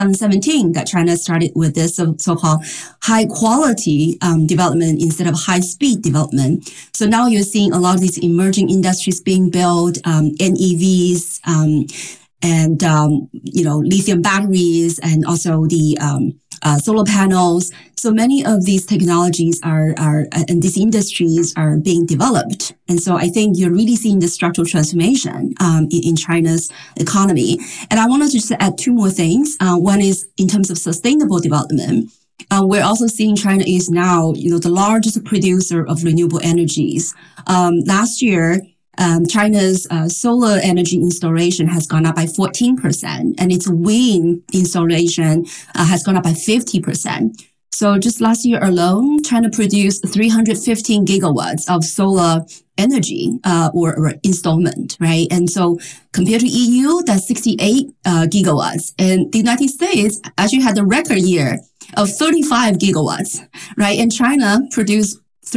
2017 that China started with this so-called high quality development instead of high speed development. So now you're seeing a lot of these emerging industries being built, NEVs, and lithium batteries, and also the solar panels. So many of these technologies are and these industries are being developed. And so I think you're really seeing the structural transformation in China's economy. And I want to just add two more things. One is in terms of sustainable development. We're also seeing China is now, the largest producer of renewable energies. Last year, China's solar energy installation has gone up by 14%, and its wind installation has gone up by 50%. So just last year alone, China produced 315 gigawatts of solar energy or installment, right? And so compared to EU, that's 68 gigawatts. And the United States actually had a record year of 35 gigawatts, right? And China produced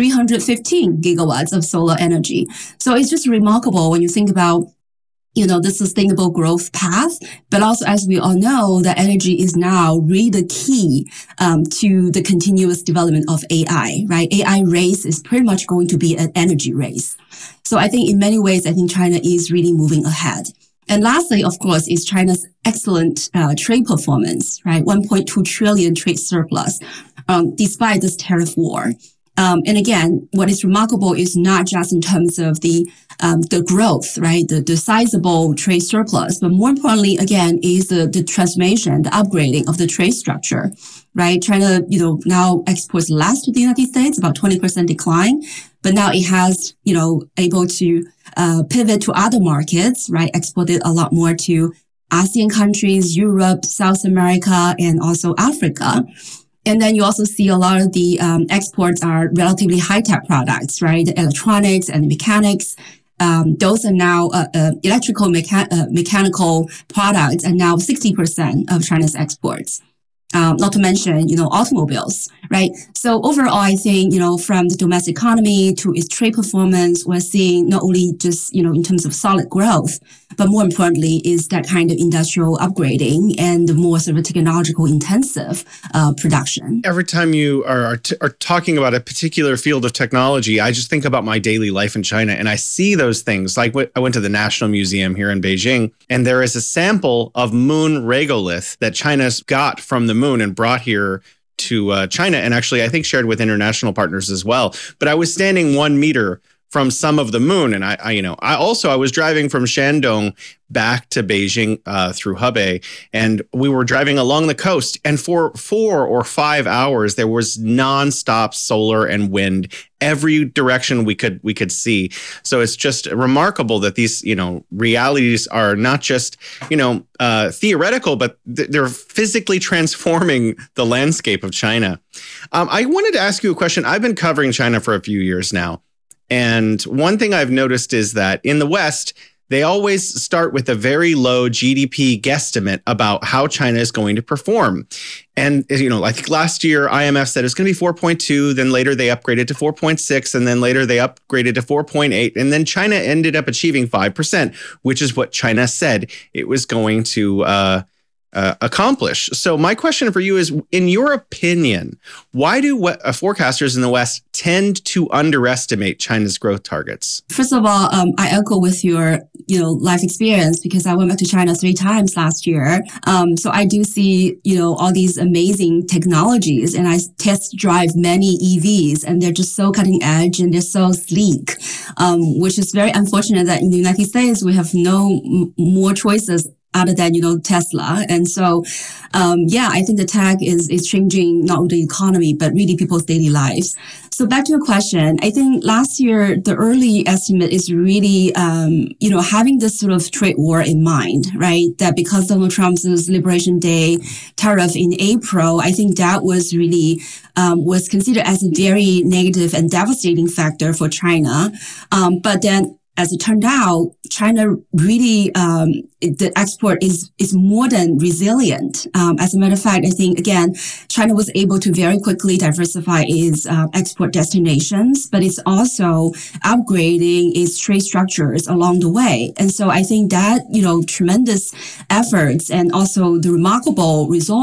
315 gigawatts of solar energy. So it's just remarkable when you think about, the sustainable growth path. But also, as we all know, that energy is now really the key to the continuous development of AI, right? AI race is pretty much going to be an energy race. So I think in many ways, I think China is really moving ahead. And lastly, of course, is China's excellent trade performance, right? 1.2 trillion trade surplus, despite this tariff war. And again, what is remarkable is not just in terms of the growth, right? The sizable trade surplus, but more importantly, again, is the transformation, the upgrading of the trade structure, right? China, now exports less to the United States, about 20% decline, but now it has, able to pivot to other markets, right? Exported a lot more to ASEAN countries, Europe, South America, and also Africa. And then you also see a lot of the exports are relatively high-tech products, right? The electronics and mechanics. Those are now electrical mechanical products, and now 60% of China's exports. Not to mention, automobiles, right? So overall, I think, from the domestic economy to its trade performance, we're seeing not only just, in terms of solid growth, but more importantly is that kind of industrial upgrading and the more sort of technological intensive production. Every time you are talking about a particular field of technology, I just think about my daily life in China, and I see those things. Like I went to the National Museum here in Beijing, and there is a sample of moon regolith that China's got from the moon and brought here to China, and actually I think shared with international partners as well. But I was standing 1 meter from some of the moon, and I was driving from Shandong back to Beijing through Hebei, and we were driving along the coast, and for 4 or 5 hours there was nonstop solar and wind every direction we could see. So it's just remarkable that these realities are not just theoretical, but they're physically transforming the landscape of China. I wanted to ask you a question. I've been covering China for a few years now. And one thing I've noticed is that in the West, they always start with a very low GDP guesstimate about how China is going to perform. And, I think last year, IMF said it's going to be 4.2. Then later they upgraded to 4.6. And then later they upgraded to 4.8. And then China ended up achieving 5%, which is what China said it was going to accomplish. So my question for you is, in your opinion, why do forecasters in the West tend to underestimate China's growth targets? First of all, I echo with your, life experience, because I went back to China 3 times last year. So I do see, all these amazing technologies, and I test drive many EVs, and they're just so cutting edge and they're so sleek, which is very unfortunate that in the United States, we have no more choices other than, Tesla. And so, I think the tech is changing not only the economy, but really people's daily lives. So back to your question, I think last year, the early estimate is really, having this sort of trade war in mind, right? That because Donald Trump's Liberation Day tariff in April, I think that was really, was considered as a very negative and devastating factor for China. But then as it turned out, China really, the export is more than resilient. As a matter of fact, I think, again, China was able to very quickly diversify its export destinations, but it's also upgrading its trade structures along the way. And so I think that, tremendous efforts and also the remarkable results